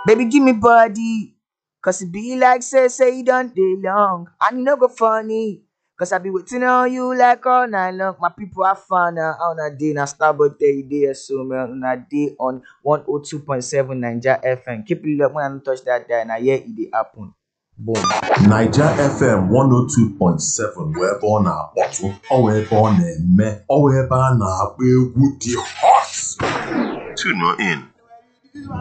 Baby, give me body. Cause it be like say you done day long. And you know go funny. Cause I be waiting on you like all night long. My people have fun on a day. Now Starboy tell you there so man on a day on 102.7 Niger FM. Keep it up when I don't touch that day and I hear it dey happen. Boom. Niger FM 102.7 wee ebe ọ na-akpọtụ ọwa ebe ọ na-eme ọwa ebe a na-agba egwu dị hot. Tune in.